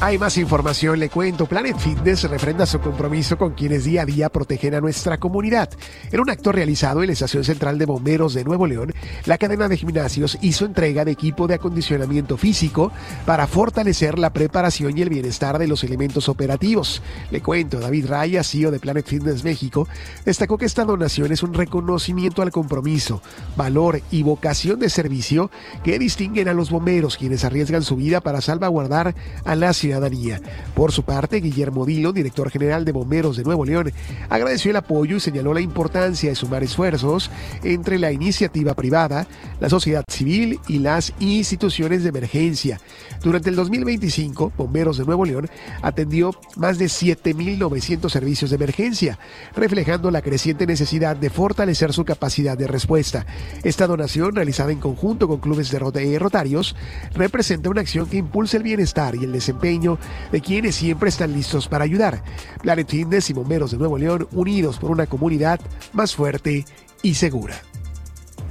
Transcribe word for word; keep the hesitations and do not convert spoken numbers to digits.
Hay más información, le cuento. Planet Fitness refrenda su compromiso con quienes día a día protegen a nuestra comunidad. En un acto realizado en la Estación Central de Bomberos de Nuevo León, la cadena de gimnasios hizo entrega de equipo de acondicionamiento físico para fortalecer la preparación y el bienestar de los elementos operativos. Le cuento, David Raya, C E O de Planet Fitness México, destacó que esta donación es un reconocimiento al compromiso, valor y vocación de servicio que distinguen a los bomberos, quienes arriesgan su vida para salvaguardar a la ciudadanía. Por su parte, Guillermo Dilo, director general de Bomberos de Nuevo León, agradeció el apoyo y señaló la importancia de sumar esfuerzos entre la iniciativa privada, la sociedad civil y las instituciones de emergencia. Durante el dos mil veinticinco, Bomberos de Nuevo León atendió más de siete mil novecientos servicios de emergencia, reflejando la creciente necesidad de fortalecer su capacidad de respuesta. Esta donación, realizada en conjunto con clubes de rot- eh, rotarios, representa una acción que impulsa el bienestar y el desempeño de quienes siempre están listos para ayudar. Planet Fitness y Bomberos de Nuevo León, unidos por una comunidad más fuerte y segura.